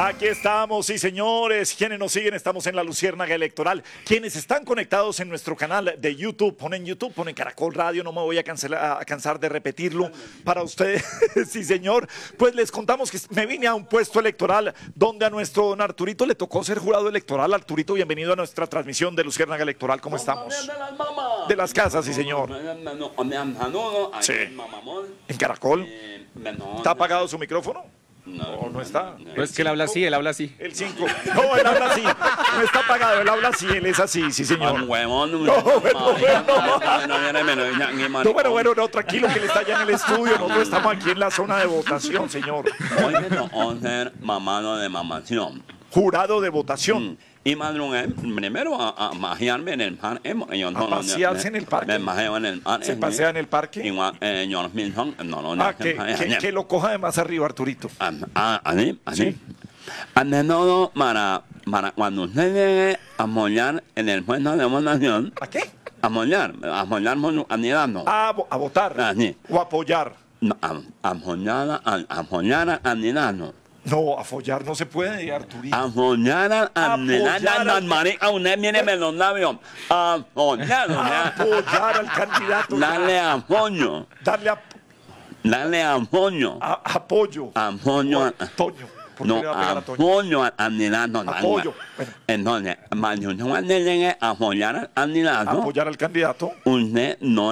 Aquí estamos, sí señores. Quienes nos siguen, estamos en la Luciérnaga Electoral. Quienes están conectados en nuestro canal de YouTube, ponen YouTube, ponen Caracol Radio, no me voy a cansar de repetirlo para ustedes, sí señor. Pues les contamos que me vine a un puesto electoral donde a nuestro don Arturito le tocó ser jurado electoral. Arturito, bienvenido a nuestra transmisión de Luciérnaga Electoral. ¿Cómo estamos? De las casas, sí señor. Sí. ¿En Caracol? ¿Está apagado su micrófono? No, no está. Pues que él habla así, él habla así. El 5. No, él habla así. No está apagado, él habla así, él es así, sí señor. No, bueno, no, tranquilo que él está allá en el estudio. Nosotros estamos aquí en la zona de votación, señor. Hoy me tocó ser mamado de mamación. Jurado de votación. Y madrugué primero a pasearme en el parque. ¿A pasearse en el parque? Me paseo en el parque. ¿Se pasea en el parque? Igual, yo los mismos, que lo coja de más arriba, Arturito. Así. Sí. Ante todo, para cuando usted llegue a mollar en el puesto de votación. ¿A qué? A mollar por su candidato. A votar. Así. O apoyar. No, apoyar al candidato. No, a follar no se puede, Arturito. Apoyar al candidato. Marica, usted míreme los labios. Apoyar al candidato. Dale apoyo. Darle apoyo. Apoyo. Apoyo. Toño. ¿Por qué No, le va a pegar a Toño? apoyo al candidato. Apoyo. Bueno. Entonces, cuando llegue a apoyar al candidato, Apoyar al candidato. usted no